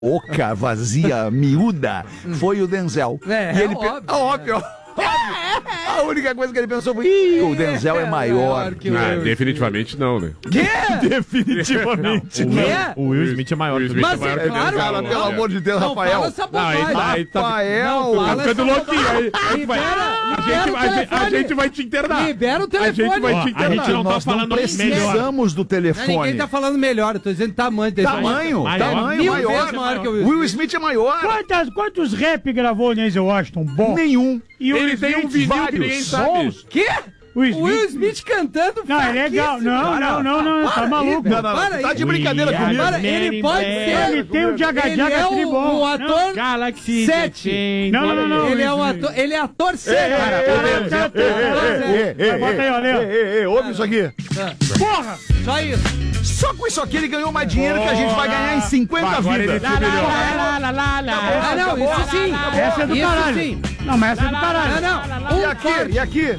oca, vazia, miúda, foi o Denzel. E ele óbvio. A única coisa que ele pensou foi: o Denzel é maior que o definitivamente não, né? Quê? Definitivamente não. O Will Smith é maior. Mas é claro, cara, pelo amor de Deus, não Rafael. fala essa bobagem. Rafael, tá ficando louquinho aí. A gente vai te internar. Libera o telefone. A gente vai te internar. A gente não tá falando melhor. Precisamos do telefone. Ninguém tá falando melhor, eu tô dizendo tamanho. Tamanho maior. Will Smith é maior. Quantos rap gravou o Denzel Washington? Bom. Nenhum. E Ele tem um vinil que ninguém sabe. Quê? O Will Smith cantando. Não, é legal. Não, tá maluco. Não, tá de brincadeira comigo. Para, ele pode ser. Ele tem o Jaga Ele é um ator Galaxy 7. Não. Ele é um ator. Ele é ator 7. Bota aí, olha. Ouve isso aqui. Porra! Só isso. Só com isso aqui ele ganhou mais dinheiro que a gente vai ganhar em 50 vidas. Ah, não, isso sim. Essa é do caralho. Sim. Não, mas essa é do caralho. Não. E aqui?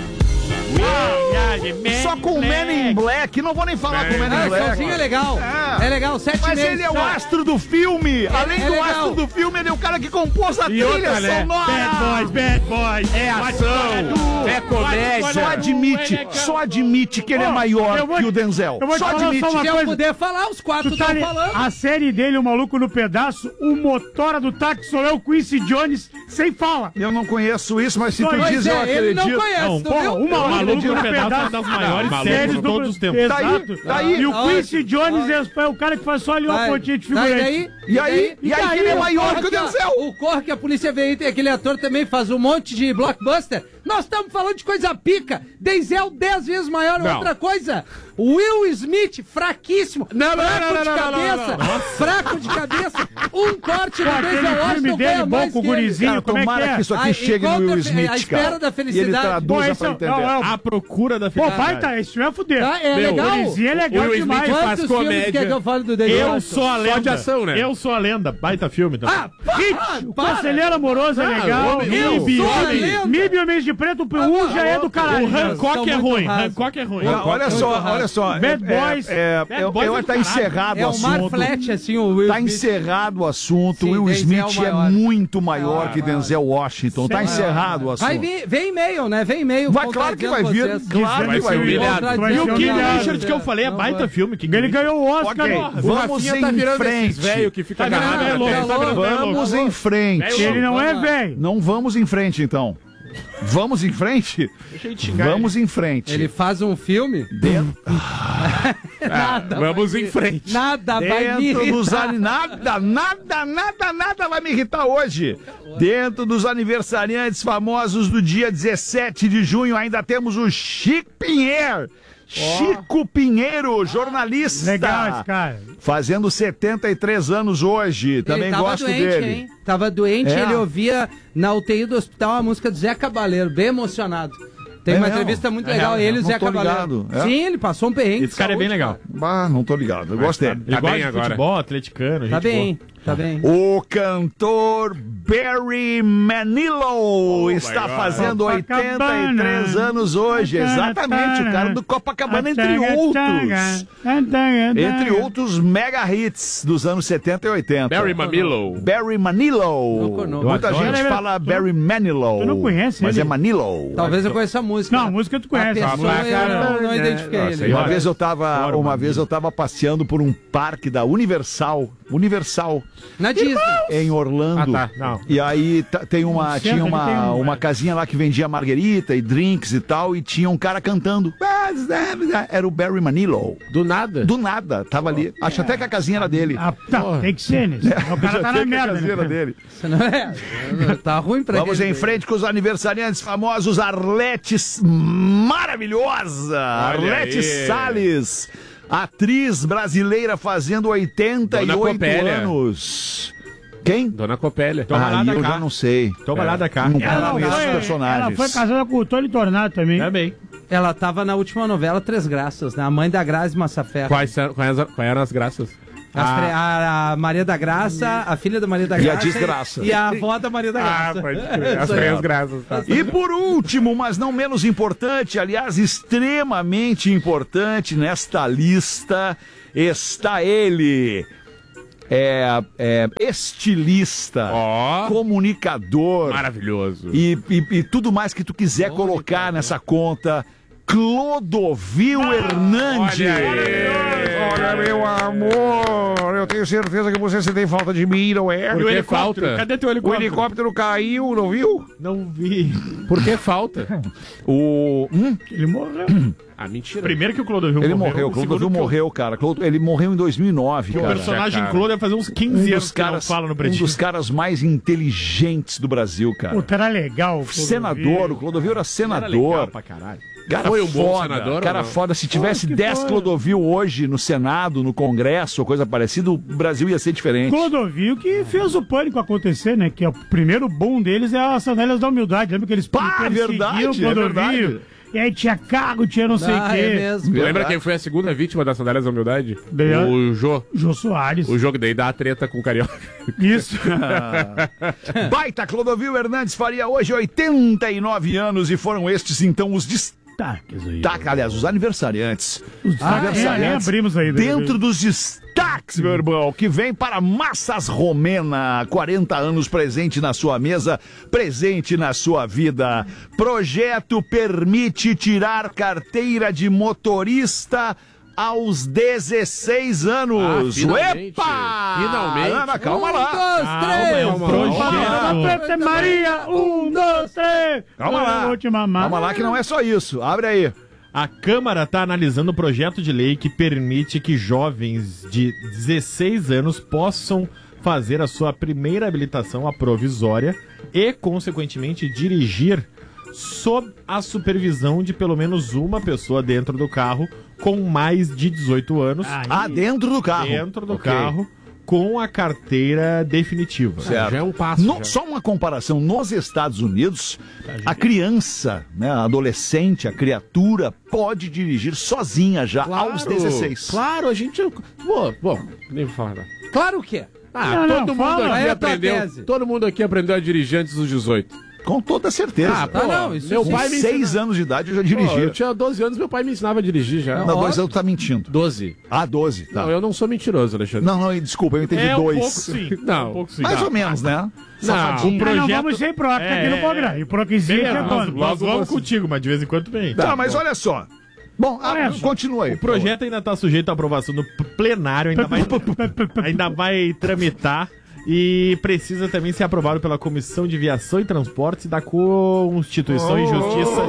Só com o Man in Black. Não vou nem falar com o Man in Black. Sozinho é legal. É legal, 7 meses. Mas ele é o astro do filme. Além do astro do filme, ele é o cara que compôs a trilha sonora. Bad Boys. É ação. É comédia. Só admite que ele é maior que o Denzel. Só admite. Se eu puder falar, os 4 estão falando. A série dele, O Maluco no Pedaço, o motora do táxi só é o Quincy Jones sem fala. Eu não conheço isso, mas se tu diz, eu acredito. Ele não conhece, porra, o Maluco no Pedaço é uma das maiores séries de todos os tempos. Tá aí. E o Quincy Jones é o cara que faz só ali uma pontinha de figurante. E aí ele é maior que o Denzel. O Corre que a polícia veio tem aquele ator também faz um monte de blockbuster. Nós estamos falando de coisa pica. Denzel 10 vezes maior. Outra coisa, Will Smith, fraquíssimo. Fraco de cabeça. Um corte no Denzel Washington ganha mais que ele. Tomara que isso aqui chegue no Will Smith, a espera da felicidade. E ele traduza pra entender. A procura da felicidade. Pô, vai, tá, isso é fuder. É legal. O Gurizinho é legal demais. Quantos filmes quer que eu fale do Denzel Eu Washington? sou a lenda. Só de ação, né? Eu sou a lenda. Baita filme também. O Conselheiro Amoroso é legal. MIB e Homens de Preto, o já é do caralho. O Hancock é ruim. Olha só. Bad Boys. Tá encerrado o assunto. É o Mar Flat, assim, o Will Smith. Tá encerrado o assunto. Sim, Will Smith Denzel é muito maior que Denzel Washington. Tá encerrado o assunto. Vem e-mail, né? Vem e-mail. Claro que vai vir. Claro que vai vir. E o King Richard que eu falei é baita filme. Ele ganhou o Oscar. Vamos em frente. Velho que fica Vamos em frente. Ele não é velho. Não vamos em frente, então. Vamos em frente? Vamos em frente. Ele faz um filme? Vamos em frente. Nada vai me irritar. Nada vai me irritar hoje. Dentro dos aniversariantes famosos do dia 17 de junho, ainda temos o Chico Pinheiro. Chico Pinheiro, jornalista. Legal esse cara. Fazendo 73 anos hoje. Também gosto doente, dele. Hein? Tava doente, ele ouvia na UTI do hospital a música do Zé Cabaleiro, bem emocionado. Tem uma entrevista muito legal, ele e o Zé Cabaleiro. Sim, ele passou um perrengue. Esse cara é bem legal. Não tô ligado, eu gosto dele. Ele gosta de futebol, atleticano. Tá bem. O cantor Barry Manilow está fazendo 83 anos hoje. Exatamente, o cara do Copacabana, entre outros. Entre outros mega hits dos anos 70 e 80. Barry Manilow. Muita gente fala Barry Manilow. Tu não conhece mas ele? é Manilow. Talvez eu conheça a música. Não, a música tu conhece. A pessoa eu não identifiquei ele. Uma vez eu tava passeando por um parque da Universal. Na Disney. Em Orlando. E aí tinha uma casinha lá que vendia marguerita e drinks e tal, e tinha um cara cantando. Era o Barry Manilow. Do nada? Do nada, tava ali. Acho até que a casinha era dele. Tem que ser, né? O cara tá na merda, a casinha era dele. Tá ruim pra Vamos em frente com os aniversariantes famosos. Arlete maravilhosa. Arlete Salles. Atriz brasileira fazendo 88 anos. Quem? Dona Copélia. Eu já não sei. Toma lá da cá. Não conheço os personagens. Ela foi casada com o Tony Tornado também. Também. Ela tava na última novela Três Graças, né? A mãe da Grazi Massaferro. Quais eram as graças? A Maria da Graça, a filha da Maria da Graça. E a desgraça. E a avó da Maria da Graça. Pode crer. As três graças. Tá. E por último, mas não menos importante, aliás, extremamente importante nesta lista, está ele. estilista, comunicador. Maravilhoso. E tudo mais que tu quiser colocar nessa conta. Clodovil Hernandes. Olha, meu amor, eu tenho certeza que você tem falta de mim, não é? E o helicóptero? Cadê teu O helicóptero? helicóptero caiu, não viu? Não vi. Por que falta? Ele morreu. Ah, mentira. Primeiro que o Clodovil Ele morreu, o Clodovil morreu, cara. Ele morreu em 2009, O cara. personagem Clodovil deve fazer uns 15 anos que não fala no Um Pretinho. dos caras mais inteligentes do Brasil, cara. Puta, era legal. Senador, o Clodovil era Era senador. legal pra caralho. Cara Foi um bom foda, senador, cara ou não? foda. Se tivesse que 10 foi. Clodovil hoje no Senado, no Congresso, ou coisa parecida, o Brasil ia ser diferente. Clodovil que fez o pânico acontecer, né? Que o primeiro boom deles é as sandálias da humildade. Lembra que eles verdade, o Clodovil? verdade. E aí tinha cargo, tinha não sei o quê. É mesmo. Lembra quem foi a segunda vítima das sandálias da humildade? Daí, O Jô. Jô Soares. O jogo daí dá a treta com o Carioca. Isso. Baita Clodovil Hernandes faria hoje 89 anos e foram estes então os Destaques aí. aliás, os aniversariantes. Nem abrimos ainda. Dentro dos destaques, meu irmão, que vem para Massas Romena, 40 anos presente na sua mesa, presente na sua vida. Projeto permite tirar carteira de motorista aos 16 anos. Finalmente. Epa! Finalmente. Ana, calma lá. 1, 2, 3. Projeto. Maria, 1, 2, 3. Calma lá. Eu vou te mamar. Calma lá que não é só isso. Abre aí. A Câmara está analisando o projeto de lei que permite que jovens de 16 anos possam fazer a sua primeira habilitação à provisória e, consequentemente, dirigir sob a supervisão de pelo menos uma pessoa dentro do carro com mais de 18 anos. Dentro do carro. Dentro do Ok. carro com a carteira definitiva. Certo. Já é um passo. já. Só uma comparação, nos Estados Unidos, a criança, né, a adolescente, a criatura pode dirigir sozinha já aos 16. Claro, a gente... Bom, nem vou falar. Claro que é. Todo mundo fala. Aí aqui é a tua aprendeu. tese. Todo mundo aqui aprendeu a dirigir antes dos 18. Com toda certeza. pô, não, isso meu sim. pai me 6 anos de idade eu já Pô, dirigia. eu tinha 12 anos, meu pai me ensinava a dirigir já. Não, 2 anos tu tá mentindo. 12. 12, tá. Não, eu não sou mentiroso, Alexandre. Não, desculpa, eu entendi É um 2. pouco sim. Não. Um pouco sim. Mais ou menos, né? Não, Não, vamos sem própria aqui no programa. Hipocrisia Beleza, é nós quando? vamos contigo, mas de vez em quando vem. Tá, mas olha só. Bom, Olha só. continua aí. O projeto ainda está sujeito à aprovação do plenário, ainda vai tramitar e precisa também ser aprovado pela Comissão de Viação e Transportes da Constituição e Justiça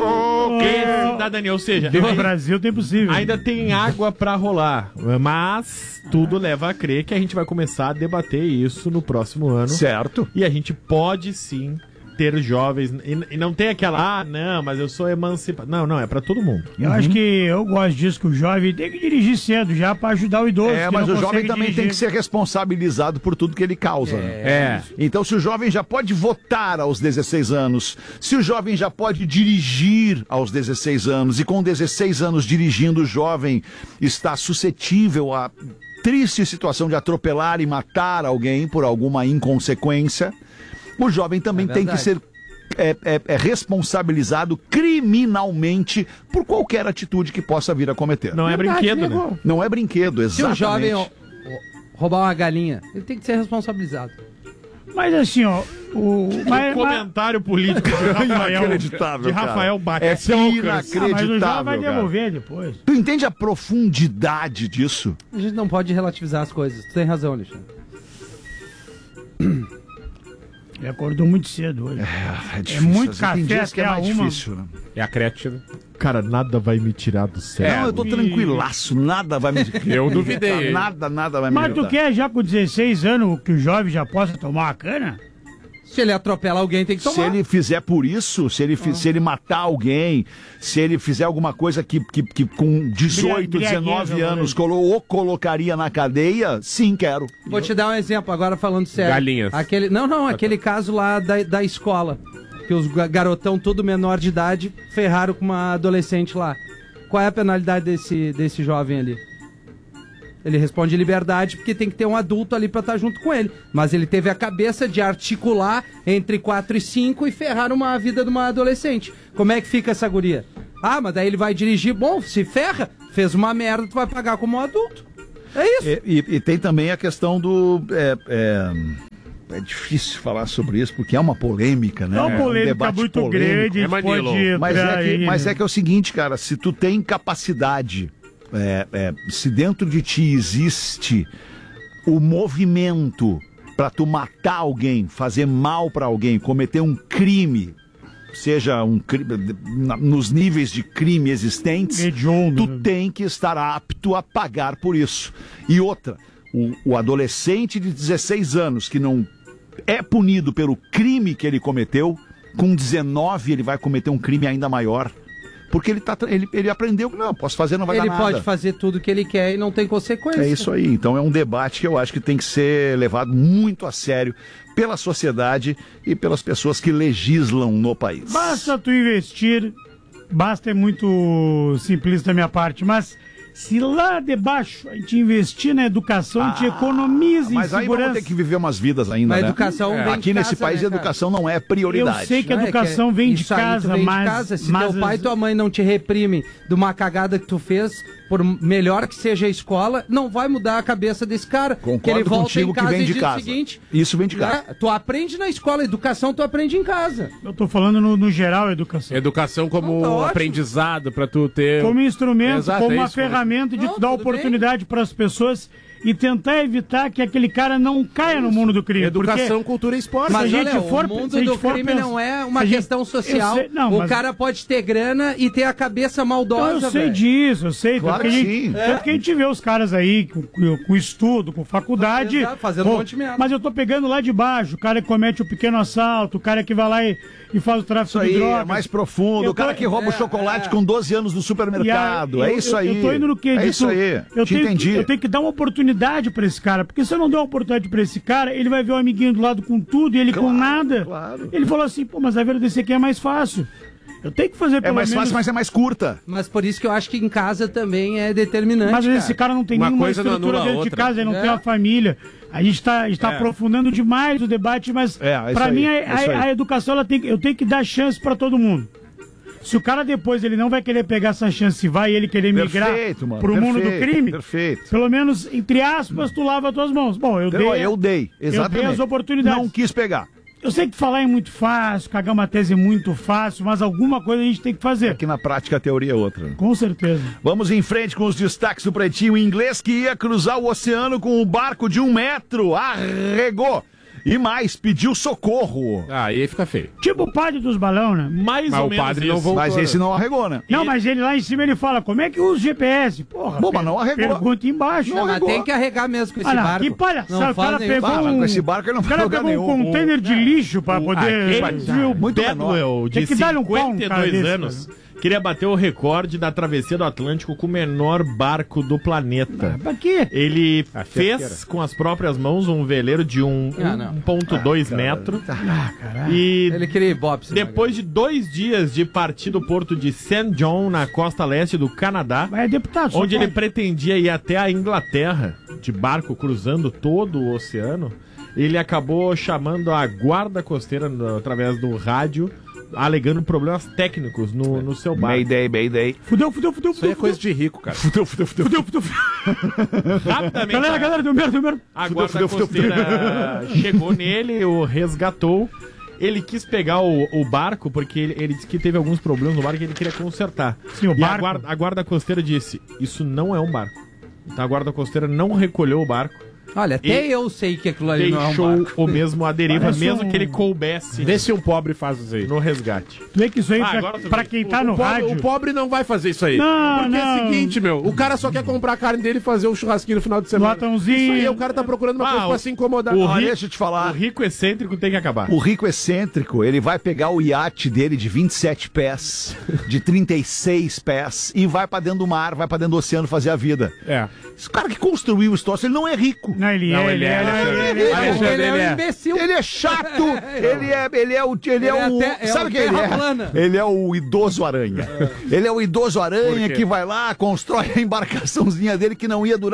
e Cidadania. Ou seja, No Brasil tem possível. ainda tem água para rolar, mas tudo leva a crer que a gente vai começar a debater isso no próximo ano. Certo. E a gente pode sim ter jovens. E não tem aquela, não, mas eu sou emancipado. Não, é pra todo mundo. Eu acho que eu gosto disso, que o jovem tem que dirigir cedo já pra ajudar o idoso. que Mas não o jovem consegue também tem dirigir. que ser responsabilizado por tudo que ele causa. né? Então, se o jovem já pode votar aos 16 anos, se o jovem já pode dirigir aos 16 anos, e com 16 anos dirigindo, o jovem está suscetível a triste situação de atropelar e matar alguém por alguma inconsequência, o jovem também tem que ser responsabilizado criminalmente por qualquer atitude que possa vir a cometer. Não é brinquedo, né? Não é brinquedo, Se o exatamente. jovem roubar uma galinha, ele tem que ser responsabilizado. Mas assim, ó. O Comentário político de Rafael, Inacreditável, cara. Rafael Bate. É mas o jovem vai inacreditável, cara. devolver depois. Tu entende a profundidade disso? A gente não pode relativizar as coisas. Tu tem razão, Alexandre. Ele acordou muito cedo hoje. É muito Tem café dias que é até mais a uma. difícil, né? É a creatina. Cara, nada vai me tirar do sério. Não, eu tô tranquilaço, nada vai me... Eu duvidei. Nada vai me Mas tu ajudar. quer já com 16 anos que o jovem já possa tomar uma cana? Se ele atropela alguém, tem que Se tomar. ele fizer por isso, se ele matar alguém, se ele fizer alguma coisa que com 18, Embriaguez, 19 anos o colocaria na cadeia, sim, quero. Vou te dar um exemplo agora falando sério. Galinhas. Aquele caso lá da escola. Que os garotão tudo menor de idade ferraram com uma adolescente lá. Qual é a penalidade desse jovem ali? Ele responde liberdade porque tem que ter um adulto ali pra estar junto com ele. Mas ele teve a cabeça de articular entre 4 e 5 e ferrar a vida de uma adolescente. Como é que fica essa guria? Ah, mas daí ele vai dirigir. Bom, se ferra, fez uma merda, tu vai pagar como um adulto. É isso. E tem também a questão do... É difícil falar sobre isso, porque é uma polêmica, né? É uma polêmica debate muito polêmico. grande, a gente pode ir Mas é que é o seguinte, cara, se tu tem capacidade, se dentro de ti existe o movimento pra tu matar alguém, fazer mal pra alguém, cometer um crime, seja um crime nos níveis de crime existentes, tu tem que estar apto a pagar por isso. E outra, o adolescente de 16 anos que não é punido pelo crime que ele cometeu, com 19 ele vai cometer um crime ainda maior. Porque ele aprendeu que não, posso fazer, não vai dar nada. Ele pode fazer tudo que ele quer e não tem consequência. É isso aí. Então é um debate que eu acho que tem que ser levado muito a sério pela sociedade e pelas pessoas que legislam no país. Basta tu investir, basta é muito simplista da minha parte, mas se lá debaixo a gente investir na educação, a gente economiza em mas aí segurança. vamos ter que viver umas vidas ainda, Mas né? a educação vem Aqui de nesse casa, país né, a educação não é prioridade. Eu sei que a educação vem de isso aí tu casa, vem de mas... casa. Se teu pai e tua mãe não te reprime de uma cagada que tu fez, por melhor que seja a escola, não vai mudar a cabeça desse cara. Concordo que ele volta contigo em casa que vem e de diz casa. o seguinte... Isso vem de casa. Tu aprende na escola, educação tu aprende em casa. Eu tô falando no geral, educação. Educação como Não, tá ótimo. aprendizado pra tu ter... Como instrumento, Exato, como é uma isso, ferramenta de Não, tu dar tudo oportunidade para as pessoas e tentar evitar que aquele cara não caia no mundo do crime. Educação, cultura e esporte. Mas se a gente olha, for- o mundo se a gente do for crime pensar- não é uma se a gente- questão social. eu sei- não, o mas- cara pode ter grana e ter a cabeça Então, maldosa, eu sei velho. disso, eu sei. Claro tanto que a gente, sim. tanto que a gente vê os caras aí com estudo, com faculdade. Exato, fazendo um monte de merda. Mas eu tô pegando lá de baixo, o cara que comete o pequeno assalto, o cara que vai lá e faz o tráfico Isso aí de drogas. é mais profundo. Eu O cara tô- que rouba o chocolate com 12 anos no supermercado. E aí, É isso aí. Eu tô indo no que É isso aí. Entendi. Eu tenho que dar uma oportunidade pra esse cara, porque se eu não der uma oportunidade pra esse cara, ele vai ver o amiguinho do lado com tudo e ele com nada. claro. Ele falou assim, pô, mas a vida desse aqui é mais fácil. Eu tenho que fazer É pelo mais menos... fácil, mas é mais curta. Mas por isso que eu acho que em casa também é determinante, Mas cara. esse cara não tem Uma nenhuma coisa não estrutura anula a dentro de outra. casa, ele não tem uma família. A gente tá aprofundando demais o debate, mas É isso pra aí, mim é isso aí. a educação eu tenho que dar chance pra todo mundo. Se o cara depois ele não vai querer pegar essa chance e vai ele querer migrar Perfeito, mano. pro mundo do Perfeito, crime, perfeito. pelo menos, entre aspas, tu lava as tuas mãos. Bom, eu dei Exatamente. as oportunidades. Não quis pegar. Eu sei que falar é muito fácil, cagar uma tese é muito fácil, mas alguma coisa a gente tem que fazer. Aqui na prática a teoria é outra. Com certeza. Vamos em frente com os destaques do Pretinho. Inglês que ia cruzar o oceano com um barco de 1 metro. Arregou. E mais, pediu socorro. Aí fica feio. Tipo o padre dos balão, né? Mais Mas ou o menos padre isso. não voltou. Mas esse não arregou, né? Não, mas ele lá em cima ele fala, como é que usa o GPS? Porra, Bom, mas não arregou. pergunta embaixo. Não, mas arregou. tem que arregar mesmo com esse Olha, barco. que palhaçada, Não o cara faz nenhum- pegou Fala, com esse barco ele não O vai cara lugar pegou um nenhum. container de lixo pra poder... Aquele Muito Bedwell, de Tem que dar-lhe um pau, um cara 52 desse, anos, queria bater o recorde da travessia do Atlântico com o menor barco do planeta. Pra quê? Ele fez com as próprias mãos um veleiro de 1,2 metro. E Ele queria ibope. depois de 2 dias de partir do porto de St. John, na costa leste do Canadá, Mas é deputado, só onde ele pode. pretendia ir até a Inglaterra, de barco cruzando todo o oceano, ele acabou chamando a guarda costeira através do rádio, alegando problemas técnicos no seu barco. Mayday. Fudeu. Isso aí é coisa de rico, cara. Fudeu. Rapidamente, Galera, deu merda. a guarda costeira chegou nele, o resgatou. Ele quis pegar o barco, porque ele disse que teve alguns problemas no barco e ele queria consertar. Sim, o E barco. a guarda costeira disse, isso não é um barco. Então a guarda costeira não recolheu o barco, Olha, até E eu sei que aquilo ali não é um deixou barco. o mesmo à deriva, Parece mesmo um- que ele coubesse Vê se um pobre faz isso aí. no resgate. Tu vê que isso aí, agora tu pra vê. quem tá no rádio... O pobre não vai fazer isso aí. Não, Porque é não. o seguinte, meu, o cara só quer comprar a carne dele e fazer um churrasquinho no final de semana. Latãozinho. Isso aí, o cara tá procurando uma coisa pra se incomodar. Olha, deixa eu te falar. O rico excêntrico tem que acabar. O rico excêntrico, ele vai pegar o iate dele de 27 pés, de 36 pés, e vai pra dentro do mar, vai pra dentro do oceano fazer a vida. É. Esse cara que construiu esse troço, ele não é rico. Não, ele Não, é, ele é. Ele é um imbecil. Ele é chato, ele é o até- é sabe o quem ele terra é? plana. Ele é o idoso aranha. Ele é o idoso aranha quê? que vai lá, constrói a embarcaçãozinha dele que não ia durar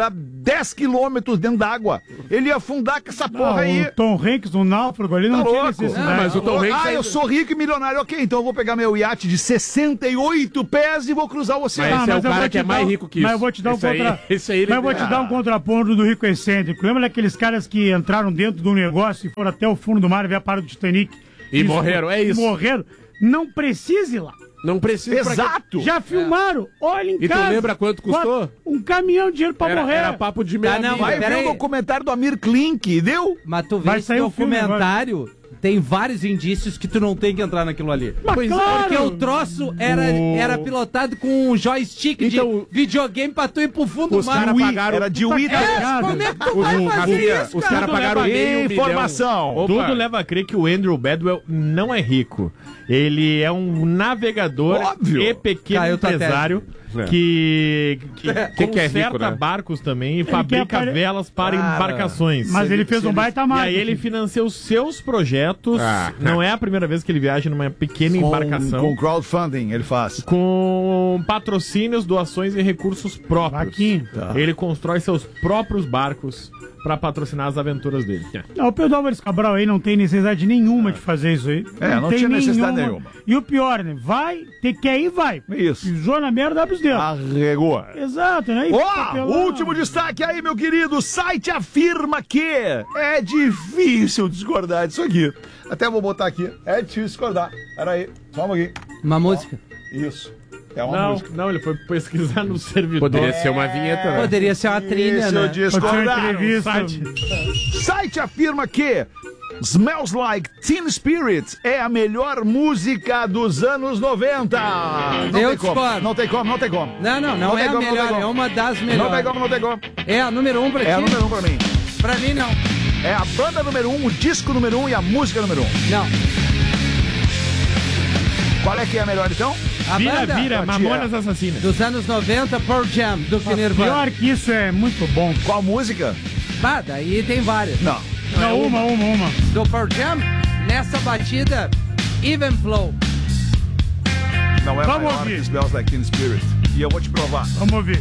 10 quilômetros dentro d'água. Ele ia afundar com essa porra aí. O Tom Hanks, no náufrago, ele não Tá tinha louco. necessidade. mas o Tom Hanks eu sou rico e milionário. Ok, então eu vou pegar meu iate de 68 pés e vou cruzar o oceano. Mas esse é o eu cara vou que te é mais dar rico que isso. Mas eu vou te dar Esse aí Mas eu vou te dar um contraponto do rico excêntrico. Lembra daqueles caras que entraram dentro de um negócio e foram até o fundo do mar ver a parada do Titanic? E morreram, é isso. Morreram. Não precisa ir lá. Não precisa. Exato. Já filmaram. Olha em E tu casa. lembra quanto custou? Um caminhão de dinheiro pra morrer. Era papo de meia não, milha. Vai pera ver aí. o documentário do Amir Klink, deu? Mas tu vê Vai esse sair o filme documentário, tem vários indícios que tu não tem que entrar naquilo ali. Mas claro. Porque o troço era pilotado com um joystick Então, de videogame pra tu ir pro fundo Os do mar. caras pagaram... Era de Wii. Como é que tu vai fazer Rafinha, isso, os cara? caras pagaram meio milhão. Informação. Opa. Tudo leva a crer que o Andrew Badwell não é rico. Ele é um navegador Óbvio. e pequeno Caiu tua empresário É. que que é conserta rico, né? barcos também e fabrica quer apare- velas para embarcações. Mas ele fez um baita E marketing. aí ele financia os seus projetos. Não é a primeira vez que ele viaja numa pequena embarcação. Com crowdfunding ele faz. Com patrocínios, doações e recursos próprios. Vaquinha. Ele constrói seus próprios barcos para patrocinar as aventuras dele. Não, o Pedro Álvares Cabral aí não tem necessidade nenhuma de fazer isso aí. Não tem tinha necessidade nenhuma. E o pior, né? Vai, quer ir, vai. Isso. Pisou na merda, dá pros dedos. Arregou. Exato, né? E Ó, papelão. último destaque aí, meu querido. O site afirma que é difícil discordar disso aqui. Até vou botar aqui. É difícil discordar. Pera aí, só um pouquinho. Uma música. Isso. É uma música. Não, ele foi pesquisar no servidor. Poderia ser uma vinheta, né? Poderia ser uma trilha, Isso, né? Pode ser uma discordar. entrevista. Site afirma que Smells Like Teen Spirit é a melhor música dos anos 90. Não Eu tem como, discordo. não tem como, não tem como. Não é tem a como, não melhor, tem como. é uma das Não tem melhores. como, não tem como. É a número 1 pra ti? É a número 1 pra mim. Pra mim, não. É a banda número 1, o disco número 1 e a música número 1. Não. Qual é que é a melhor então? A banda Vira, Mamonas Assassinas. dos anos 90, Pearl Jam, do que Nirvana. Pior que isso é muito bom. Qual música? Bah, daí tem várias. Não. Não, uma. Do Pearl Jam, nessa batida, Even Flow. Não é Vamos maior ouvir. que Smells Like Teen Spirit. E eu vou te provar. Vamos ouvir.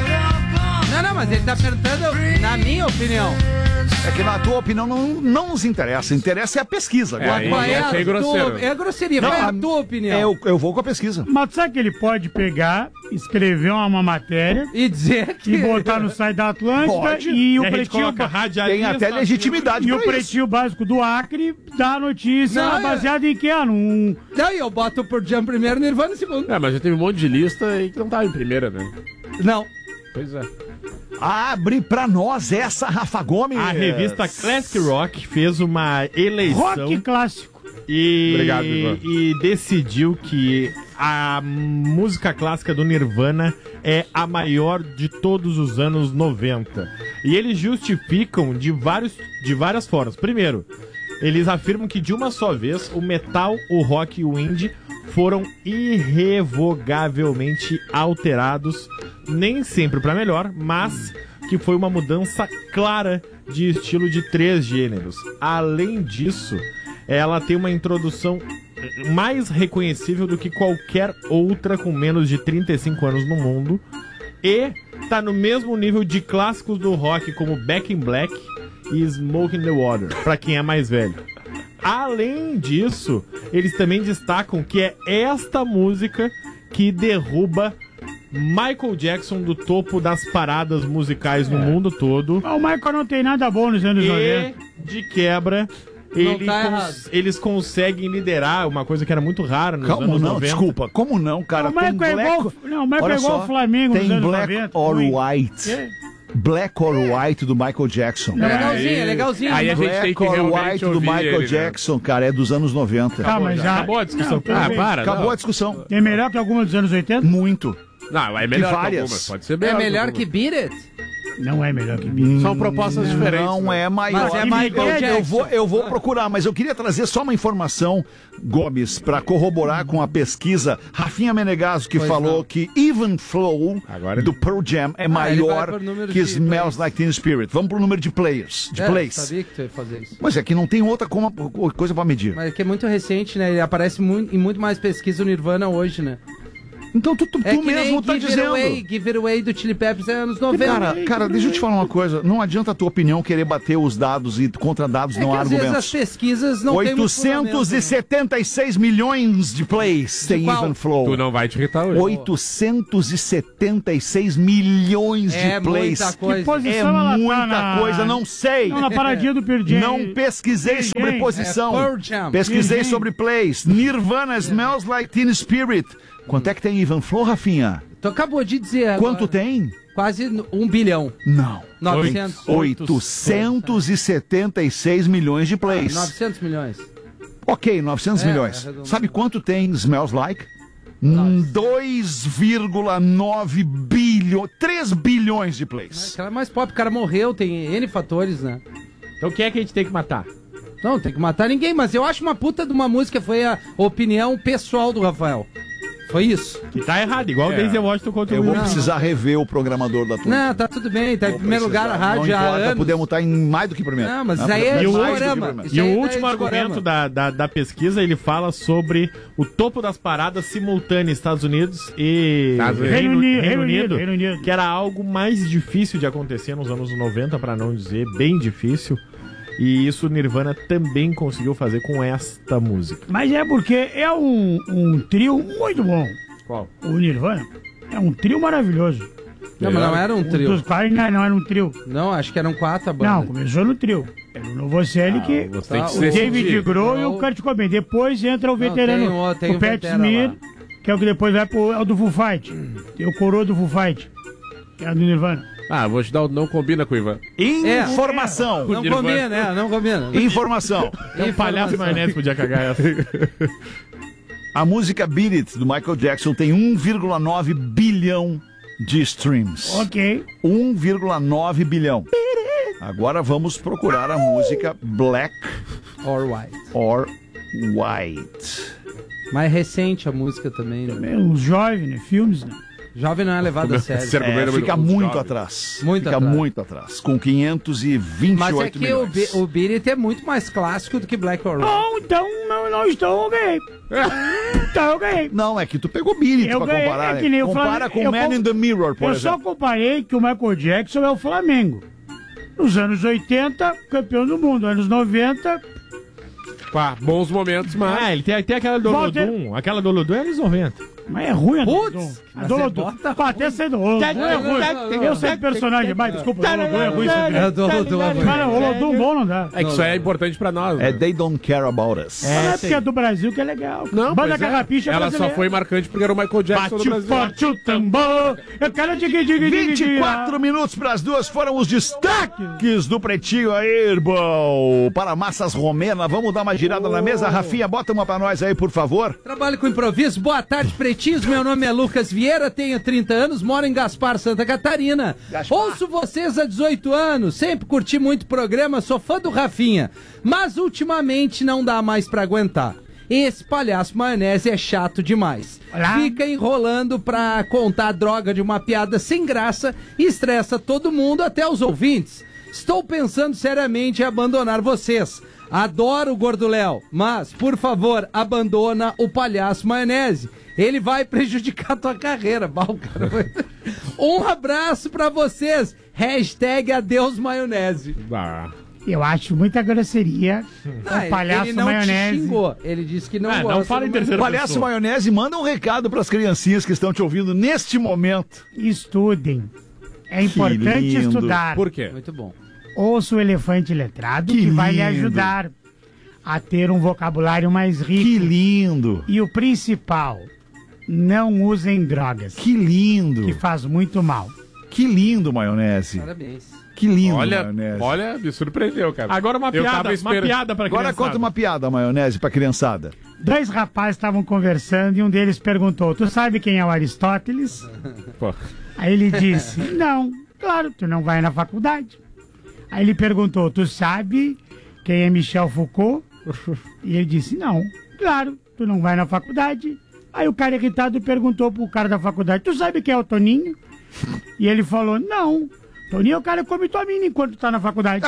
Não, mas ele tá perguntando, na minha opinião. É que na tua opinião não nos interessa. Interessa é a pesquisa. É, aí Qual é a achei tua... grosseiro. É grosseria, Não, qual é a a- tua opinião? Eu vou com a pesquisa. Mas sabe que ele pode pegar, escrever uma matéria E dizer que... e botar no site da Atlântida Pode. e o E a gente pretinho... coloca radialista. Tem até legitimidade E pra o isso. pretinho básico do Acre dá a notícia Não, baseada em quê? Num... Daí eu boto o Pearl Jam primeiro, Nirvana em segundo. É, mas já teve um monte de lista aí que não tava em primeira, né? Não. Pois é. Abre pra nós essa, Rafa Gomes. A revista Classic Rock fez uma eleição Rock clássico. e, Obrigado, Ivan. e decidiu que a música clássica do Nirvana é a maior de todos os anos 90. E eles justificam de várias formas. Primeiro, eles afirmam que de uma só vez o metal, o rock e o indie foram irrevogavelmente alterados, nem sempre para melhor, mas que foi uma mudança clara de estilo de 3 gêneros. Além disso, ela tem uma introdução mais reconhecível do que qualquer outra com menos de 35 anos no mundo e tá no mesmo nível de clássicos do rock como Back in Black e Smoke in the Water, para quem é mais velho. Além disso, eles também destacam que é esta música que derruba Michael Jackson do topo das paradas musicais no mundo todo. Mas o Michael não tem nada bom nos anos 90. E, de quebra, tá errado. eles conseguem liderar uma coisa que era muito rara nos Como anos não? 90. Desculpa. Como não, cara? O Michael é igual- não, o Michael Olha é igual só, o Flamengo nos tem anos Black 90, or ruim. White. É. Black or White do Michael Jackson. É legalzinho, é legalzinho. Aí a gente tem Black que or realmente White do ouvir Michael ele, né? Jackson, cara, é dos anos 90. Ah, mas já... Acabou a discussão. Não, tudo bem. Acabou não. a discussão. É melhor que alguma dos anos 80? Muito. Não, é melhor E que várias. algumas. Pode ser É melhor. melhor que algumas. Beat It? Não é melhor que Beatles. São propostas diferentes. Não né? é maior. Mas é Michael Jackson. Eu vou procurar, mas eu queria trazer só uma informação, Gomes, para corroborar com a pesquisa. Rafinha Menegaso que Pois falou não. que Even Flow Agora do Pearl Jam é ele vai maior por número que de Smells plays. Like Teen Spirit. Vamos pro número de players, de plays. Sabia que tu ia fazer isso. Mas é que não tem outra coisa para medir. Mas é que é muito recente, né? Ele aparece em muito mais pesquisa o Nirvana hoje, né? Então tu É que mesmo nem tá dizendo. Give It Away do Chili Peppers é anos 90. Cara, deixa eu te falar uma coisa. Não adianta a tua opinião querer bater os dados e contra dados não há às vezes argumentos. as pesquisas não têm muito fundamento, 876 milhões de plays tem qual? Even Flow. Tu não vai te irritar hoje. 876 milhões É de plays. muita coisa. Que posição É ela tá muita coisa, não sei. Não, na paradinha do Pearl Jam. Não pesquisei sobre Jam. posição. É Pearl Jam. Pesquisei Pearl Jam. sobre plays. Nirvana, Smells Like Teen Spirit. Quanto é que tem Even Flow, Rafinha? Tu acabou de dizer agora. Quanto tem? Quase 1 bilhão. Não. 900. 876 milhões de plays. 900 milhões. Ok, 900 milhões. arredondado. Sabe quanto tem Smells Like? 2,9 bilhões. 3 bilhões de plays. Aquela é mais pop, o cara morreu, tem N fatores, né? Então quem é que a gente tem que matar? Não, tem que matar ninguém, mas eu acho uma puta de uma música, foi a opinião pessoal do Rafael. Foi isso. E tá errado, igual o Denzel Washington contra o Eu vou Will. precisar rever o programador da turma. Não, tá tudo bem, tá em primeiro lugar a rádio há Não importa, anos. podemos estar em mais do que primeiro. Não, mas isso aí é E o discorama. último- Isso E o aí é último discorama. argumento da pesquisa, ele fala sobre o topo das paradas simultâneas Estados Unidos e Reino Unido. que era algo mais difícil de acontecer nos anos 90, para não dizer bem difícil. E isso o Nirvana também conseguiu fazer com esta música. Mas é porque é um trio muito bom. Qual? O Nirvana é um trio maravilhoso. Não, mas não era um Dos trio. quais não era um trio. Não, acho que eram 4 a banda. Não, começou no trio. Era o Novoselic, Você tem que Tá, o se David decidir. Grohl e o Kurt Cobain. Depois entra o veterano, tem o um Pat veterano Smear, lá. que é o que depois vai pro é o do Foo Fight. Tem o coroa do Foo Fight, que é do Nirvana. Ah, vou te dar o não combina com o Ivan. Informação. Não combina, né? Não combina. Informação. É um palhaço maionese podia cagar essa. A música Beat It, do Michael Jackson, tem 1,9 bilhão de streams. Ok. 1,9 bilhão. Agora vamos procurar a música Black Or White. or White. Mais recente a música também, né? É, os jovens, né? Filmes, né? Jovem não é levado a sério. Esse argumento é Fica muito muito jovem. atrás. Muito Fica atrás. muito atrás. Com 528 Mas é que milhões. o Beat It é muito mais clássico do que Black or White. Não, então não estou, eu ganhei. Então eu ganhei. Não, é que tu pegou Beat It Eu pra ganhei, comparar. é que nem né? o Compara Flamengo. com Eu Man com- in the Mirror, por Eu só exemplo. comparei que o Michael Jackson é o Flamengo. Nos anos 80, campeão do mundo. Anos 90, Pá, bons momentos, mas... Ah, ele tem aquela do Walter- Olodum. Aquela do Olodum é anos 90. mas é ruim a Putz, Dolodum. A mas Dolodum. você bota Pá, até sendo Olodum é ruim. Eu sei de personagem, mas desculpa, Dolodum é ruim. É do Olodum. Cara, Olodum bom não dá. É que isso aí é importante pra nós. É né? They Don't Care About Us. Mas não é porque é do Brasil que é legal. Não, Banda pois é. Carrapicha é Ela só brasileira. foi marcante porque era o Michael Jackson do Brasil. Bate o tambor. Eu quero dividir. 24 minutos para as duas foram os destaques do Pretinho aí, irmão. Para massas romena, vamos dar uma girada na mesa. Rafinha, bota uma pra nós aí, por favor. Trabalho com improviso. Boa tarde, pretinhos. Meu nome é Lucas Vieira, tenho 30 anos, moro em Gaspar, Santa Catarina. Ouço vocês há 18 anos, sempre curti muito o programa, sou fã do Rafinha. Mas ultimamente não dá mais pra aguentar. Esse palhaço maionese é chato demais. Olá. Fica enrolando pra contar a droga de uma piada sem graça e estressa todo mundo, até os ouvintes. Estou pensando seriamente em abandonar vocês. Adoro o Gordo Léo, mas, por favor, abandona o palhaço maionese. Ele vai prejudicar tua carreira. Mal, cara. Um abraço pra vocês. Hashtag adeus maionese. Ah, Eu acho muita grosseria. Ah, O palhaço ele não maionese. te xingou. Ele disse que não Ah, gosta. não fala em do terceira Palhaço pessoa. Maionese, manda um recado para as criancinhas que estão te ouvindo neste momento. Estudem. É importante lindo. estudar. por quê? Muito bom. Ouça o Elefante Letrado, Que que vai lhe lindo. ajudar a ter um vocabulário mais Que rico. lindo. E o principal, não usem drogas, Que lindo. que faz muito mal. Que lindo, Maionese. Parabéns. Que lindo, Olha, Maionese. olha, me surpreendeu, cara. Agora uma Eu tava piada, uma esperando. piada pra Agora criançada. conta uma piada, Maionese, pra criançada. Dois rapazes estavam conversando e um deles perguntou: tu sabe quem é o Aristóteles? Pô. Aí ele disse: não, claro, tu não vai na faculdade. Aí ele perguntou: tu sabe quem é Michel Foucault? E ele disse: não, claro, tu não vai na faculdade. Aí o cara irritado perguntou pro cara da faculdade: tu sabe quem é o Toninho? E ele falou: não, Toninho é o cara que come tua mina enquanto tá na faculdade.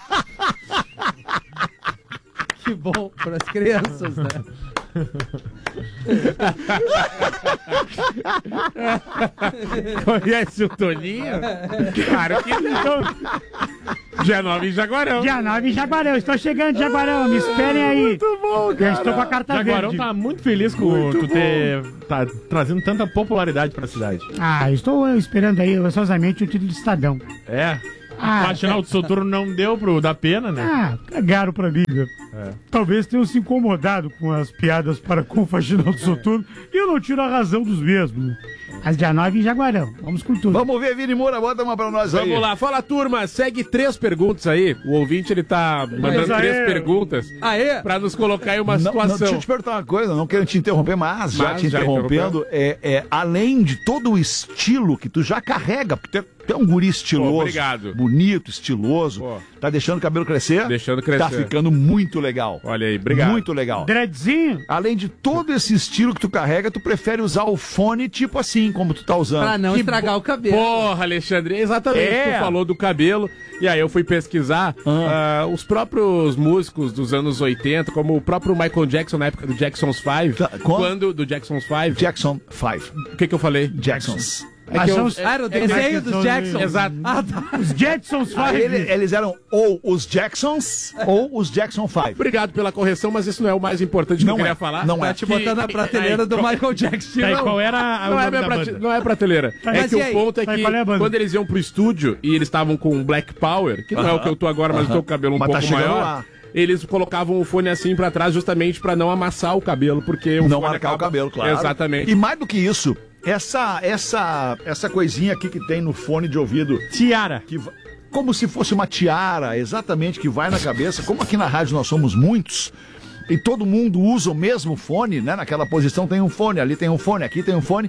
Que bom para as crianças, né? Conhece o Toninho? Claro que não. Dia 9 em Jaguarão. Dia 9 em Jaguarão. Estou chegando, Jaguarão. Me esperem aí. Muito bom, cara. Eu estou com a carta Jaguarão verde. tá muito feliz com tu ter tá trazendo tanta popularidade pra cidade. Ah, estou esperando aí ansiosamente o título de Estadão. É. Ah, O final do Soturno não deu pro da pena, né? Ah, cagaram pra mim, meu. Talvez tenham se incomodado com as piadas para com o Faxinal do Soturno e eu não tiro a razão dos mesmos. Né? Às dia 9 em Jaguarão. Vamos com tudo. Vamos ver, Vini Moura, bota uma pra nós aí. Vamos lá, fala turma, segue 3 perguntas aí. O ouvinte ele tá mandando 3 perguntas Aê! pra nos colocar em uma Não, situação. deixa eu te perguntar uma coisa, não quero te interromper, mas já te interrompendo, além de todo o estilo que tu já carrega, porque tu é um guri estiloso, Pô, obrigado. bonito, estiloso, Pô. tá deixando o cabelo crescer? Deixando crescer. Tá ficando muito legal. Olha aí, obrigado. Muito legal. Dreadzinho? Além de todo esse estilo que tu carrega, tu prefere usar o fone tipo assim, como tu tá usando. Pra não Que estragar o cabelo. Porra, Alexandre, exatamente. É. Tu falou do cabelo. E aí eu fui pesquisar os próprios músicos dos anos 80, como o próprio Michael Jackson na época do Jackson's 5. Tá, Quando do Jackson's 5. Jackson 5. O que eu falei? Jacksons. É que eu- Era o desenho dos Jacksons. Exato. Ah, tá. Os Jetsons Aí fazem. eles eram ou os Jacksons ou os Jackson 5. Obrigado pela correção, mas isso não é o mais importante que Não eu queria é, falar. não Tá é. te botando na prateleira do Michael Jackson. Tá, e Não. qual era o Não é, nome minha da banda? não é prateleira. É Mas que e o aí? ponto é Mas que qual é a banda? quando eles iam pro estúdio e eles estavam com Black Power, que não é o que eu tô agora, mas eu tô com o cabelo um Mas tá pouco chegando maior. lá. Eles colocavam o fone assim pra trás justamente pra não amassar o cabelo, porque o Não fone marcar o acaba- cabelo, claro. Exatamente. E mais do que isso, essa coisinha aqui que tem no fone de ouvido, Tiara. como se fosse uma tiara, exatamente, que vai na cabeça, como aqui na rádio nós somos muitos, e todo mundo usa o mesmo fone, né? Naquela posição tem um fone, ali tem um fone, aqui tem um fone.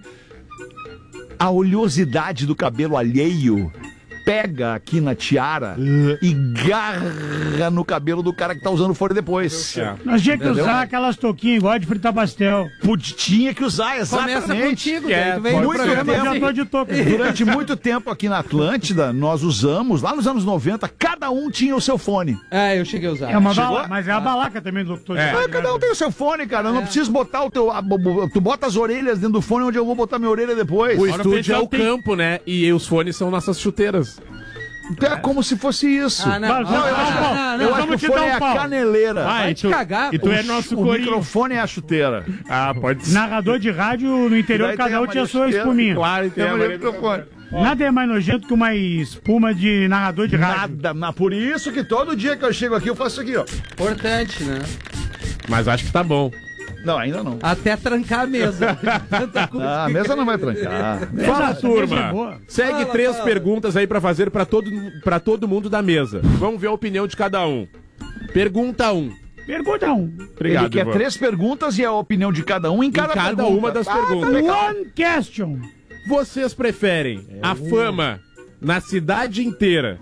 A oleosidade do cabelo alheio pega aqui na tiara e garra no cabelo do cara que tá usando o fone depois. É. Nós tínhamos que Entendeu? usar aquelas touquinhas igual de fritar pastel. Tinha que usar, exatamente. Começa contigo, É, daí tu vem no muito programa tempo. Eu já assim. tô de touca. Durante muito tempo aqui na Atlântida, nós usamos, lá nos anos 90, cada um tinha o seu fone. É, eu cheguei a usar. É uma Chegou? bala, mas é a balaca também do locutor. de É. rádio, Cada um né? tem o seu fone, cara. Eu não preciso botar o teu. Tu bota as orelhas dentro do fone onde eu vou botar minha orelha depois. O Agora estúdio é pensar, o tem- campo, né? E os fones são nossas chuteiras. Então é como se fosse isso. Ah, não. Vai, Não, eu acho, não, eu acho vamos que te o fone dar um é a pau. caneleira. Vai, te cagar, E tu pô. é nosso O corinho. microfone é a chuteira. Ah, pode ser. Narrador de rádio no interior, Daí tem cada a um tinha a sua Maria espuminha. Claro, tem Tem a o Maria- microfone. Nada é mais nojento que uma espuma de narrador de rádio. Nada, mas por isso que todo dia que eu chego aqui eu faço isso aqui, ó. Importante, né? Mas acho que tá bom. Não, ainda não. Até trancar a mesa. Tanta coisa. Ah, a mesa não vai trancar. Fala, Essa turma. mesa é boa. Segue Fala, 3 fala. perguntas aí pra fazer pra todo mundo da mesa. Vamos ver a opinião de cada um. Pergunta 1. Pergunta 1. Obrigado, Ele quer Ivan. 3 perguntas e a opinião de cada um em cada, cada pergunta. uma das Ah, perguntas. tá legal. One question. Vocês preferem a fama na cidade inteira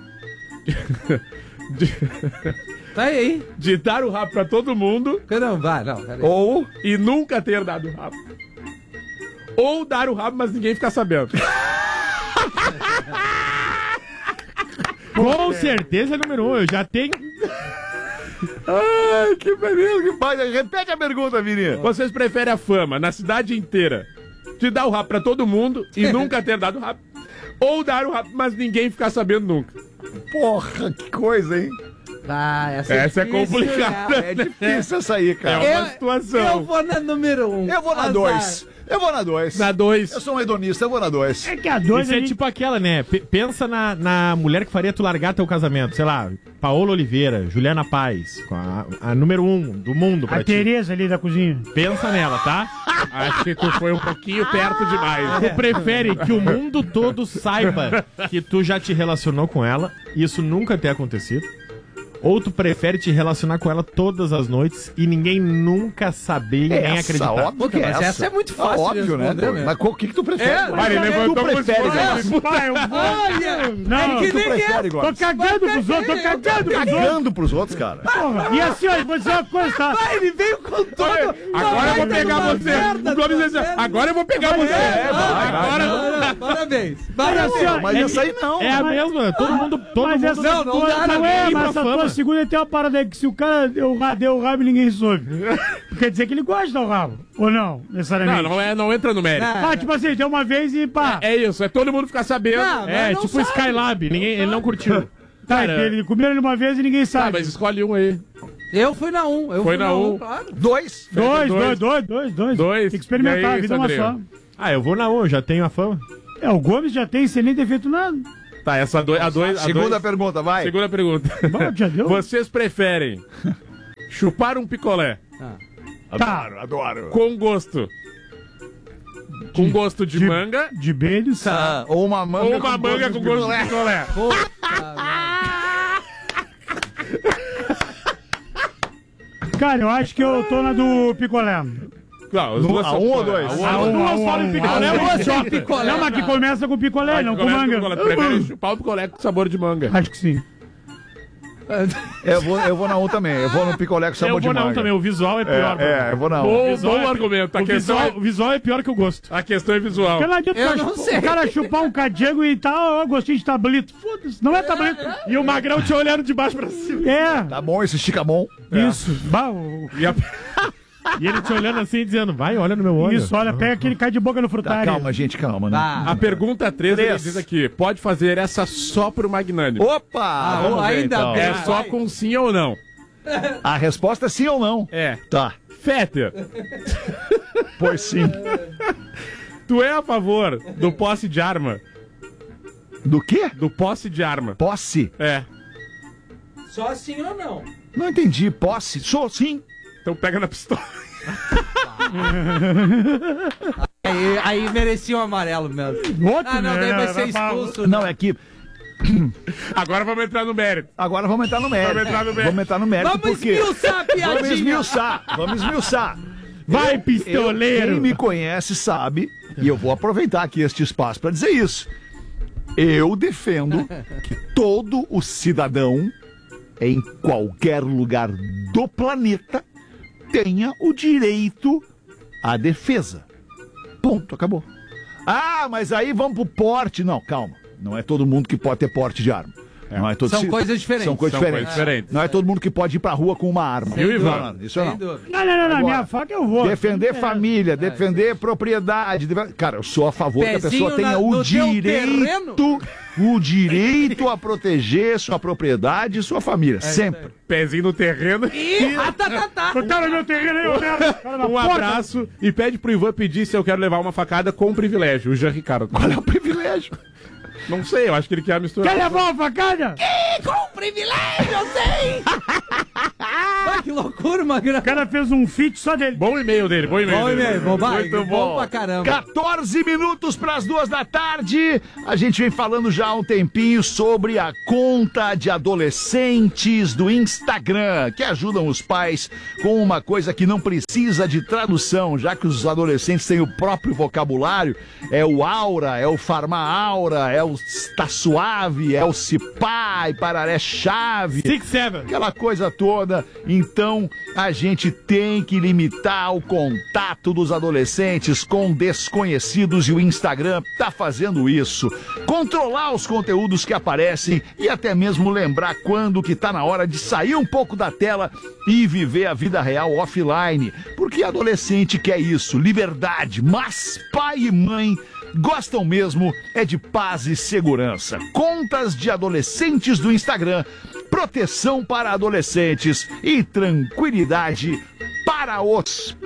Tá aí. de dar o rabo pra todo mundo Não, vai, não. Peraí. Ou e nunca ter dado o rabo? Ou dar o rabo, mas ninguém ficar sabendo? Com certeza, número 1. Eu já tenho. Ai, que beleza, que paz. Repete a pergunta, Vini. Vocês preferem a fama na cidade inteira de dar o rabo pra todo mundo e nunca ter dado o rabo? Ou dar o rabo, mas ninguém ficar sabendo nunca? Porra, que coisa, hein? Ah, Essa é difícil, complicada. né? É difícil essa aí, cara. É uma situação. Eu vou na número 1. Eu vou na 2. Eu vou na 2. Na 2. Eu sou um hedonista, eu vou na 2. É que a 2 Isso é tipo aquela, né? Pensa na mulher que faria tu largar teu casamento. Sei lá, Paola Oliveira, Juliana Paz. A número 1 do mundo pra a ti. Tereza ali da cozinha. Pensa nela, tá? Acho que tu foi um pouquinho perto demais. Tu prefere que o mundo todo saiba que tu já te relacionou com ela e isso nunca ter acontecido? Ou tu prefere te relacionar com ela todas as noites e ninguém nunca saber, nem acreditar? Óbvio que é Mas essa é muito fácil de óbvio, responder, né? né? Mas o que tu prefere? É, Mas Vai, ele levantou tu prefere, muito Gabriel? forte. Pai, eu vou. Olha! Não, que Tu nem prefere, tô Gomes? cagando pros outros, tô cagando pros outros. Cagando pros outros, cara. Porra. E assim, ó, vou dizer uma coisa, tá? Ah, ele veio com todo. Agora eu vou pegar Uma você. merda, O Gomes uma disse, merda. agora eu vou pegar você. Agora, parabéns. Mas assim, ó, Mas essa aí não. É a mesma, todo mundo mas essa não dá, não não é, ir mas pra essa fama. tua segunda tem uma parada aí que se o cara deu o rabo e ninguém soube. Quer dizer que ele gosta do rabo. Ou não, necessariamente? Não entra no mérito. Tipo assim, deu uma vez e pá. É isso, é todo mundo ficar sabendo. Não, tipo o Skylab, ele não curtiu. Tá, ele comeu ele uma vez e ninguém sabe. Mas escolhe um aí. Eu fui na 1. Foi na 1. Claro. Dois. Dois. Tem que experimentar, E aí, a vida é uma só. Sandrinho? Eu vou na 1, eu já tenho a fama. O Gomes já tem sem nem ter feito nada. Tá, essa a dois. Segunda pergunta, vai. Segunda pergunta. Bom, já deu? Vocês preferem chupar um picolé Adoro. com gosto? Com gosto de manga De beijos. Ou uma manga, ou uma manga com gosto de picolé? Cara, eu acho que eu tô na do picolé. Não, as duas a são um ou picolé. dois? A um. Duas falam picolé, uma só. picolé. Não, mas que começa com picolé, não com manga. Tu prefere chupar o picolé com sabor de manga? Acho que sim. Eu vou na 1 também. Eu vou no picolé com sabor Eu de vou na 1 manga. também, o visual é pior. Eu vou na 1. Bom argumento. O visual é pior que o gosto. A questão é visual. Porque não adianta Eu não sei. o cara chupar um cadiego e tal, ó, gostinho de tablito. Foda-se, não é tablito. E o Magrão te olhando de baixo pra cima. Tá bom, esse estica bom. Isso. E ele te olhando assim, dizendo, vai, olha no meu olho. Isso, olha, pega aquele cai de boca no Tá, frutário. calma, gente, calma. Né? A pergunta 3 ele diz aqui: pode fazer essa só pro Magnânimo? Opa! Vamos ver, ainda então. bem. É só com sim ou não? A resposta é sim ou não? É. Tá. Fetter, Pois sim. tu é a favor do posse de arma? Do quê? Do posse de arma. Posse? É. Só sim ou não? Não entendi. Posse? Sou sim. Então pega na pistola. Aí merecia um amarelo mesmo. Outro, Não, daí vai ser expulso. Não, é que... Agora vamos entrar no mérito. Agora vamos entrar no mérito. Vamos entrar no mérito. Vamos entrar no mérito Vamos porque... esmiuçar a piadinha. Vamos esmiuçar. Vai, pistoleiro. Quem me conhece sabe, e eu vou aproveitar aqui este espaço para dizer isso. Eu defendo que todo o cidadão, em qualquer lugar do planeta, tenha o direito à defesa. Ponto, acabou. Mas aí vamos pro porte. Não, calma. Não é todo mundo que pode ter porte de arma. Não é todo São coisas diferentes. São coisas diferentes. Não é todo mundo que pode ir pra rua com uma arma. Viu, Ivan? Isso não. Não, Agora, minha faca eu vou. Defender família, defender propriedade. Cara, eu sou a favor que a Pezinho pessoa tenha o no teu terreno. direito a proteger sua propriedade e sua família. Sempre. Pezinho no terreno. Botaram meu terreno aí, ô merda. Cara da Um porta. abraço e pede pro Ivan pedir se eu quero levar uma facada com privilégio. O Jean Ricardo. Qual é o privilégio? Não sei, eu acho que ele quer misturar. Quer levar uma facada? Com privilégio, eu sei! Que loucura, Magrão. O cara fez um feat só dele. Bom e-mail dele, bom e-mail. Bom dele. e-mail, Muito bom pra caramba. 14 minutos para as 2 da tarde. A gente vem falando já há um tempinho sobre a conta de adolescentes do Instagram, que ajudam os pais com uma coisa que não precisa de tradução, já que os adolescentes têm o próprio vocabulário. É o aura, é o farma-aura, é o tá suave, é o cipá e pararé chave. 6-7. Aquela coisa toda. Então, a gente tem que limitar o contato dos adolescentes com desconhecidos e o Instagram tá fazendo isso. Controlar os conteúdos que aparecem e até mesmo lembrar quando que tá na hora de sair um pouco da tela e viver a vida real offline. Porque adolescente quer isso, liberdade, mas pai e mãe gostam mesmo é de paz e segurança. Contas de adolescentes do Instagram, proteção para adolescentes e tranquilidade para os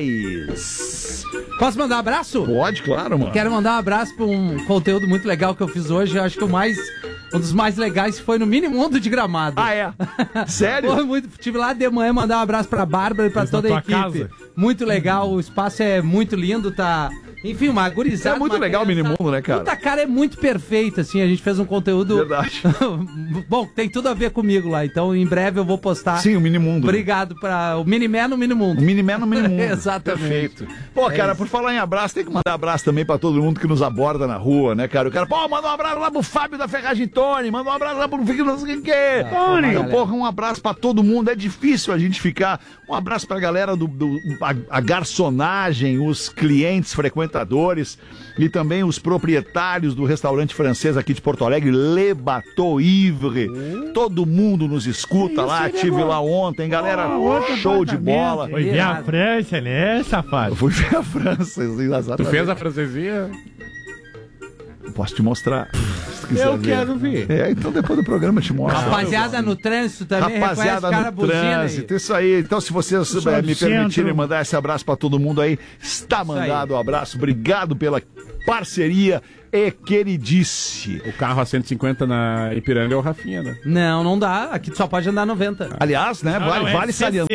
pais. Posso mandar um abraço? Pode, claro, mano. Quero mandar um abraço pra um conteúdo muito legal que eu fiz hoje. Eu acho que um dos mais legais foi no Minimundo de Gramado. Ah, é? Sério? Foi muito. Tive lá de manhã mandar um abraço pra Bárbara e pra Mas toda na a tua equipe. casa? Muito legal, o espaço é muito lindo, tá. Enfim, uma gurizada. É muito uma legal o criança- Minimundo, né, cara? Puta, cara, é muito perfeito, assim. A gente fez um conteúdo. Verdade. Bom, tem tudo a ver comigo lá. Então, em breve eu vou postar. Sim, o Minimundo. Obrigado para o Miniman no Minimundo. O Miniman no Minimundo. Exatamente. Perfeito. Pô, cara, por falar em abraço, tem que mandar abraço também pra todo mundo que nos aborda na rua, né, cara? O cara, pô, manda um abraço lá pro Fábio da Ferragem Tony, manda um abraço lá pro Fique não sei quem. Tony. Então, porra, um abraço pra todo mundo. É difícil a gente ficar. Um abraço pra galera a garçonagem, os clientes frequentes frequentadores e também os proprietários do restaurante francês aqui de Porto Alegre, Le Bateau Ivre. Todo mundo nos escuta lá, estive lá ontem, galera, show de bola. Foi ver a França, né, safado? Eu fui ver a França. Tu fez a francesinha? Posso te mostrar. Se quiser Eu ver. quero ver. Então depois do programa eu te mostro. Rapaziada no trânsito também, Rapaziada reconhece no trânsito, isso aí. Então, se vocês me permitirem mandar esse abraço pra todo mundo aí, está mandado o abraço. Obrigado pela parceria e queridice. O carro a 150 na Ipiranga é o Rafinha, né? Não dá. Aqui tu só pode andar 90. Aliás, né, vale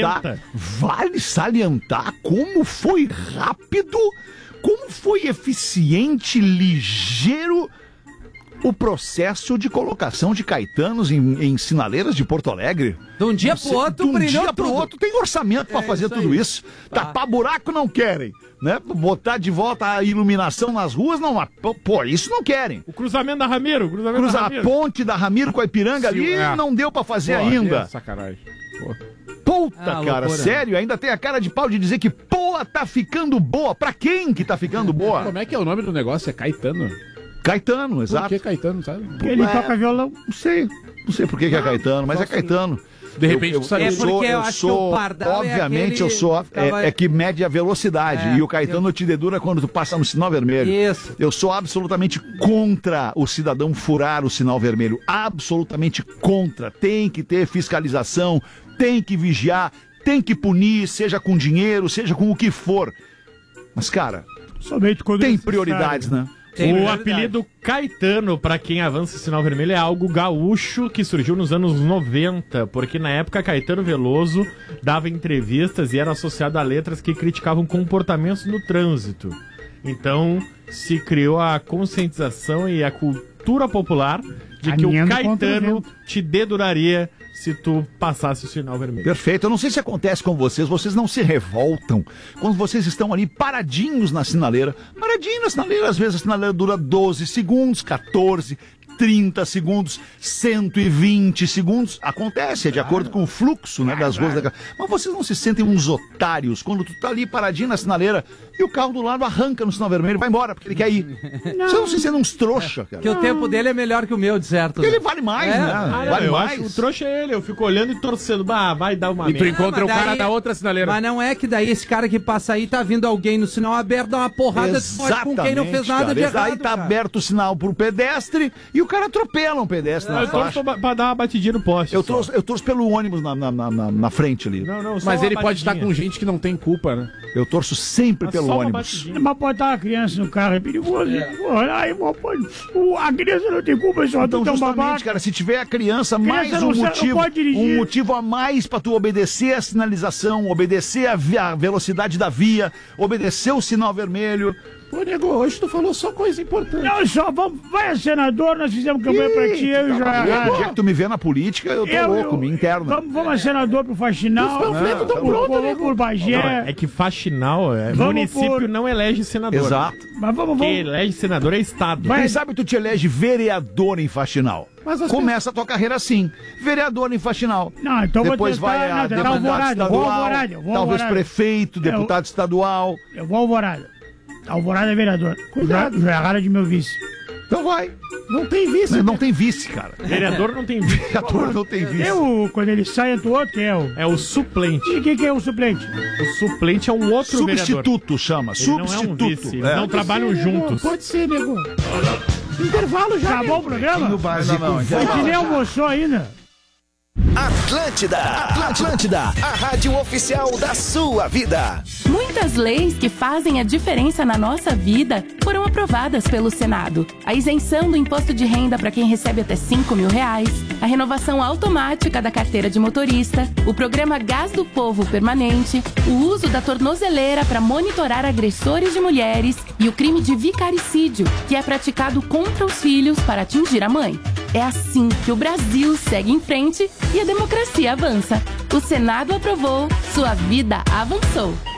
salientar como foi rápido, como foi eficiente, ligeiro o processo de colocação de caetanos em sinaleiras de Porto Alegre. De um dia pro outro, de um brilhou dia pro tudo. outro, tem orçamento pra fazer isso tudo aí. isso. Tapar buraco não querem, né? Botar de volta a iluminação nas ruas, não. Pô, isso não querem. O cruzamento da Ramiro, A ponte da Ramiro com a Ipiranga ali não deu pra fazer ainda. É sacanagem. Pô. Puta, cara, loucura. sério? Ainda tem a cara de pau de dizer que, pô, tá ficando boa. Pra quem que tá ficando boa? Como é que é o nome do negócio? É Caetano? Caetano, Por exato. que Caetano, sabe? Ele toca violão. Não sei por que é Caetano, mas é Caetano. De repente tu sabe. É porque eu acho que o Pardal é obviamente aquele eu sou que tava- que mede a velocidade e o Caetano te dedura quando tu passa no sinal vermelho. Isso. Eu sou absolutamente contra o cidadão furar o sinal vermelho, absolutamente contra. Tem que ter fiscalização, tem que vigiar, tem que punir, seja com dinheiro, seja com o que for. Mas cara, Somente quando tem necessário. prioridades, né? Tem O prioridade. apelido Caetano, pra quem avança o sinal vermelho, é algo gaúcho que surgiu nos anos 90, porque na época Caetano Veloso dava entrevistas e era associado a letras que criticavam comportamentos no trânsito. Então se criou a conscientização e a cultura popular de que o Caminhando contra o Caetano vento. te deduraria se tu passasse o sinal vermelho. Perfeito. Eu não sei se acontece com vocês não se revoltam quando vocês estão ali paradinhos na sinaleira. Paradinho na sinaleira, às vezes a sinaleira dura 12 segundos, 14, 30 segundos, 120 segundos. Acontece, é de acordo com o fluxo, né, das ruas. Mas vocês não se sentem uns otários quando tu tá ali paradinho na sinaleira e o carro do lado arranca no sinal vermelho e vai embora, porque ele quer ir. Vocês não se sentem uns trouxa, cara. Que o tempo dele é melhor que o meu, de certo. Porque ele vale mais, É. né? Ah, Vale eu mais. acho o trouxa é ele, eu fico olhando e torcendo, vai dar uma E tu encontra o mas cara daí- da outra sinaleira. Mas não é que daí esse cara que passa aí tá vindo alguém no sinal aberto, dá uma porrada forte com quem não fez nada cara. de errado. Aí tá cara. aberto o sinal pro pedestre e o cara atropela um pedestre na Eu torço faixa. pra dar uma batidinha no poste. Eu só. torço pelo ônibus na frente ali. Não, só Mas uma ele pode estar batidinha. com gente que não tem culpa, né? Eu torço sempre Mas pelo só uma ônibus. batidinha. Mas botar uma criança no carro é perigoso. Olha aí, a criança não tem culpa, só Então, tu tão justamente, babaca. cara, se tiver a criança, mais Criança um não motivo, pode dirigir. um motivo a mais pra tu obedecer a sinalização, obedecer a velocidade da via, obedecer o sinal vermelho. Pô, nego, hoje tu falou só coisa importante. Não, só vamos, vai a senador, nós fizemos campanha pra ti, eu e o O dia que Joel. tu me vê na política, eu tô louco, me interno. Vamos a senador pro Faxinal. Os panfletos tão prontos, Vamos nego. por Não, Bagé. é que Faxinal, Vamos município por- não elege senador. Exato. Mas vamos. Quem elege senador é Estado. Vai- Quem sabe tu te elege vereador em Faxinal. Mas as Começa a tua carreira assim, vereador em Faxinal. Não, então Depois vou tentar, vai a não, tentar deputado Alvorada, eu vou estadual, Alvorada, eu vou talvez Alvorada. prefeito, deputado estadual. Eu vou Alvorada. Alvorada é vereador. Cuidado. Já é rara de meu vice. Então vai. Não tem vice. Não tem vice, cara. Vereador não tem vice. Vereador não tem vice. Quando ele sai, entra o outro, quem é o... É o suplente. E quem que é o suplente? O suplente é um outro vereador. Substituto chama, Ele não é um substituto. vice, eles É. não trabalham juntos. Pode ser, nego. Intervalo já. Acabou o programa? Não, Foi que nem almoçou ainda. Atlântida, a rádio oficial da sua vida. Muitas leis que fazem a diferença na nossa vida foram aprovadas pelo Senado. A isenção do imposto de renda para quem recebe até R$5.000, a renovação automática da carteira de motorista, o programa Gás do Povo permanente, o uso da tornozeleira para monitorar agressores de mulheres e o crime de vicaricídio, que é praticado contra os filhos para atingir a mãe. É assim que o Brasil segue em frente e a democracia avança. O Senado aprovou, sua vida avançou.